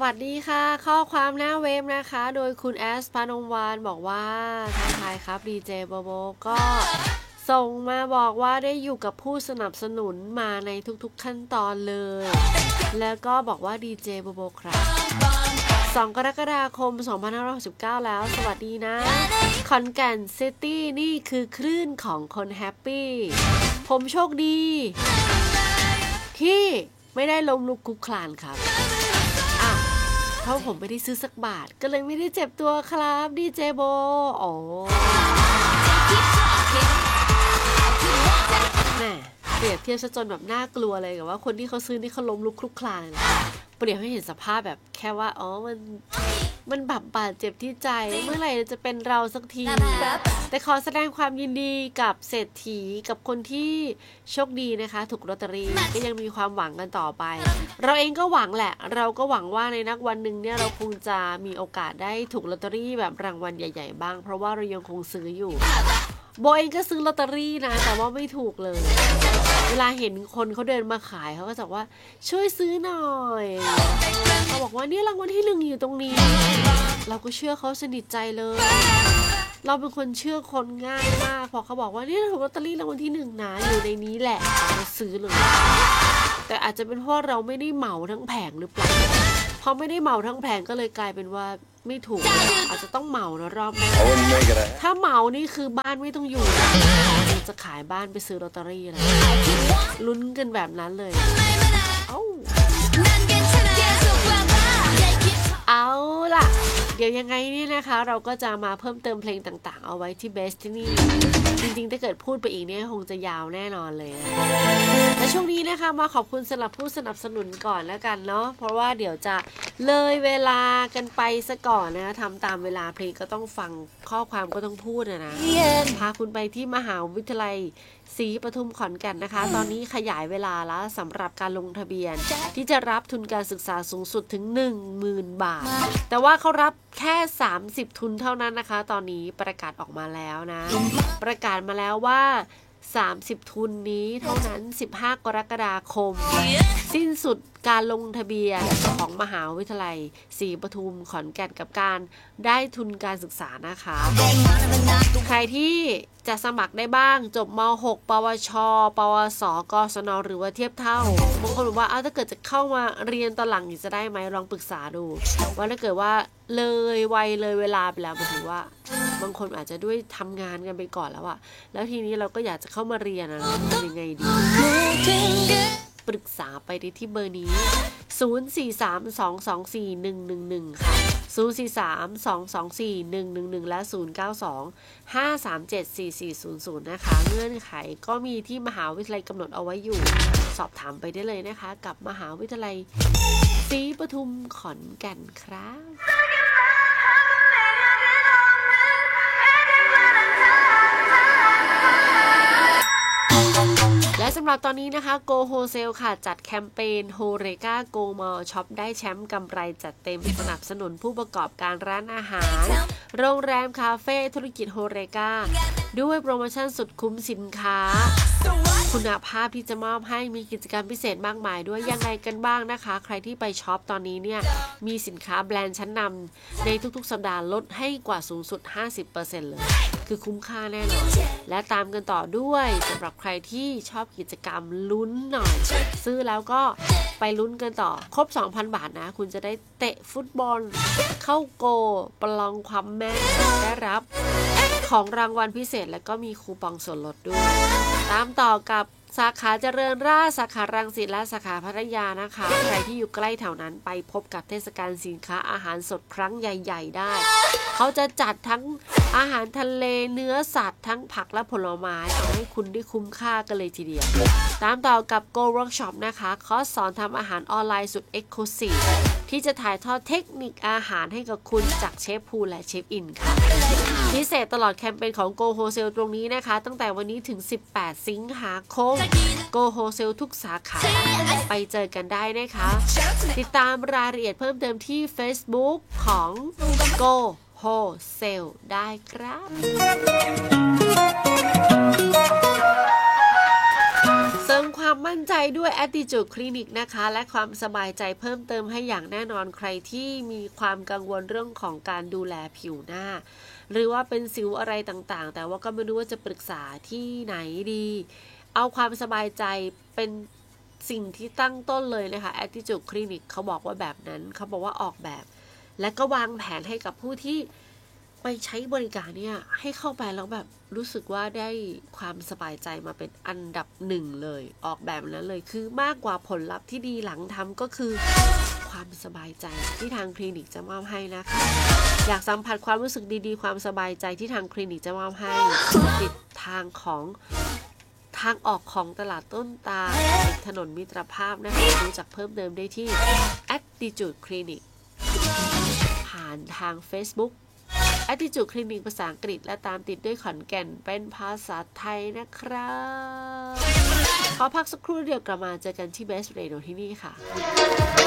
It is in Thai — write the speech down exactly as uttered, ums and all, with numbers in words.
วัสดีค่ะข้อความหน้าเว็บนะคะโดยคุณแอสพานงวานบอกว่าทักทายครับดีเจโบโบก็ส่งมาบอกว่าได้อยู่กับผู้สนับสนุนมาในทุกๆขั้นตอนเลยแล้วก็บอกว่าดีเจโบโบครับสองกรกฎาคมสองพันห้าร้อยหกสิบเก้าแล้วสวัสดีนะขอนแก่นซิตี้นี่คือคลื่นของคนแฮปปี้ผมโชคดีที่ไม่ได้ล้มลุกคลุกคลานครับอ้าวเพราะผมไม่ได้ซื้อสักบาทก็เลยไม่ได้เจ็บตัวครับดีเจโบโอ้แม่เปรียบเทียบซะจนแบบน่ากลัวเลยกับว่าคนที่เขาซื้อนี่เขาล้มลุกคลุกคลานเลยเปรียบให้เห็นสภาพแบบแค่ว่าอ๋อมันมันบาดบาดเจ็บที่ใจเมื่อไหร่จะเป็นเราสักทีแต่ขอแสดงความยินดีกับเศรษฐีกับคนที่โชคดีนะคะถูกลอตเตอรี่ก็ยังมีความหวังกันต่อไปเราเองก็หวังแหละเราก็หวังว่าในนักวันหนึ่งเนี่ยเราคงจะมีโอกาสได้ถูกลอตเตอรี่แบบรางวัลใหญ่ๆบ้างเพราะว่าเรายังคงซื้ออยู่โบเองก็ซื้อลอตเตอรี่นะแต่ว่าไม่ถูกเลยเวลาเห็นคนเขาเดินมาขายเขาก็จะว่าช่วยซื้อหน่อยเขาบอกว่าเนี่ยรางวัลที่หนึ่งอยู่ตรงนี้เราก็เชื่อเขาสนิทใจเลยเราเป็นคนเชื่อคนง่ายมากพอเขาบอกว่านี่ถูกลอตเตอรี่รางวัลที่หนึ่งนะอยู่ในนี้แหละเราซื้อเลยแต่อาจจะเป็นเพราะเราไม่ได้เหมาทั้งแผงหรือเปล่าพอไม่ได้เหมาทั้งแผงก็เลยกลายเป็นว่าไม่ถูกอาจจะต้องเหมานะรอบหน้าถ้าเหมานี่คือบ้านไม่ต้องอยู่จะขายบ้านไปซื้อลอตเตอรี่อะไรลุ้นกันแบบนั้นเลยเอ้าเอาล่ะเดี๋ยวยังไงนี่นะคะเราก็จะมาเพิ่มเติมเพลงต่างๆเอาไว้ที่ Best ที่นี่จริงๆถ้าเกิดพูดไปอีกเนี่ยคงจะยาวแน่นอนเลยนะและช่วงนี้นะคะมาขอบคุณสำหรับผู้สนับสนุนก่อนแล้วกันเนาะเพราะว่าเดี๋ยวจะเลยเวลากันไปซะก่อนนะทำตามเวลาเพลงก็ต้องฟังข้อความก็ต้องพูดนะนะพาคุณไปที่มหาวิทยาลัยศรีปทุมขอนแก่นนะคะตอนนี้ขยายเวลาแล้วสำหรับการลงทะเบียนที่จะรับทุนการศึกษาสูงสุดถึง หนึ่งหมื่น บาทแต่ว่าเขารับแค่สามสิบทุนเท่านั้นนะคะตอนนี้ประกาศออกมาแล้วนะประกาศมาแล้วว่าสามสิบทุนนี้เท่านั้นสิบห้ากรกฎาคมสิ้นสุดการลงทะเบียนของมหาวิทยาลัยศรีปทุมขอนแก่นกับการได้ทุนการศึกษานะคะใครที่จะสมัครได้บ้างจบม หก ปวช ปวส กศนหรือว่าเทียบเท่าบางคนบอกว่าเอาถ้าเกิดจะเข้ามาเรียนตอนหลังจะได้ไหมลองปรึกษาดูว่าถ้าเกิดว่าเลยวัยเลยเวลาไปแล้วหมายถึงว่าบางคนอาจจะด้วยทำงานกันไปก่อนแล้วอะแล้วทีนี้เราก็อยากจะเข้ามาเรียนนะทำยังไงดีปรึกษาไปได้ที่เบอร์นี้ศูนย์ สี่ สาม สอง สอง สี่ หนึ่ง หนึ่ง หนึ่งค่ะศูนย์ สี่ สาม สอง สอง สี่ หนึ่ง หนึ่ง หนึ่งและศูนย์ เก้า สอง ห้า สาม เจ็ด สี่ สี่ ศูนย์ ศูนย์นะคะเงื่อนไขก็มีที่มหาวิทยาลัยกำหนดเอาไว้อยู่สอบถามไปได้เลยนะคะกับมหาวิทยาลัยศรีปทุมขอนแก่นครับและสำหรับตอนนี้นะคะ Go Wholesale ค่ะจัดแคมเปญ Horeca Go Mall ช็อปได้แชมป์กำไรจัดเต็มสนับสนุนผู้ประกอบการร้านอาหารโรงแรมคาเฟ่ธุรกิจ Horeca ด้วยโปรโมชั่นสุดคุ้มสินค้าคุณภาพที่จะมอบให้มีกิจกรรมพิเศษมากมายด้วยยังไงกันบ้างนะคะใครที่ไปช็อปตอนนี้เนี่ยมีสินค้าแบรนด์ชั้นนำในทุกๆสัปดาห์ลดให้กว่าสูงสุด ห้าสิบเปอร์เซ็นต์ เลยคือคุ้มค่าแน่นอนและตามกันต่อด้วยสำหรับใครที่ชอบกิจกรรมลุ้นหน่อยซื้อแล้วก็ไปลุ้นกันต่อครบ สองพัน บาทนะคุณจะได้เตะฟุตบอลเข้าโกประลองความแม่นได้รับของรางวัลพิเศษและก็มีคูปองส่วนลดด้วยตามต่อกับสาขาเจริญราษฎร์สาขารังสิตและสาขาพัทยานะคะใครที่อยู่ใกล้แถวนั้นไปพบกับเทศกาลสินค้าอาหารสดครั้งใหญ่ๆได้เขาจะจัดทั้งอาหารทะเลเนื้อสัตว์ทั้งผักและผลไม้เอาให้คุณได้คุ้มค่ากันเลยทีเดียวตามต่อกับ Go Workshop นะคะคอร์สสอนทำอาหารออนไลน์สุด Exclusive ที่จะถ่ายทอดเทคนิคอาหารให้กับคุณจากเชฟภูและเชฟอินค่ะพิเศษตลอดแคมเปญของ Go Wholesale ตรงนี้นะคะตั้งแต่วันนี้ถึงสิบแปดสิงหาคม Go Wholesale ทุกสาขาไปเจอกันได้นะคะติดตามรายละเอียดเพิ่มเติมที่ Facebook ของ Go Wholesale ได้ครับเสริมความมั่นมั่นใจด้วย Attitude Clinic นะคะและความสบายใจเพิ่มเติมให้อย่างแน่นอนใครที่มีความกังวลเรื่องของการดูแลผิวหน้าหรือว่าเป็นสิวอะไรต่างๆแต่ว่าก็ไม่รู้ว่าจะปรึกษาที่ไหนดีเอาความสบายใจเป็นสิ่งที่ตั้งต้นเลยนะคะ Attitude Clinic เขาบอกว่าแบบนั้นเขาบอกว่าออกแบบและก็วางแผนให้กับผู้ที่ไปใช้บริการเนี่ยให้เข้าไปแล้วแบบรู้สึกว่าได้ความสบายใจมาเป็นอันดับหนึ่งเลยออกแบบนั้นเลยคือมากกว่าผลลัพธ์ที่ดีหลังทำก็คือความสบายใจที่ทางคลินิกจะมอบให้นะคะอยากสัมผัสความรู้สึกดีๆความสบายใจที่ทางคลินิกจะมอบให้ติดทางของทางออกของตลาดต้นตาลถนนมิตรภาพนะคะรู้จักเพิ่มเติมได้ที่ Attitude Clinic ผ่านทาง Facebook Attitude Clinic ภาษาอังกฤษและตามติดด้วยขอนแก่นเป็นภาษาไทยนะครับขอพักสักครู่เดียวกลับมาเจอกันที่ Best Radio ที่นี่ค่ะ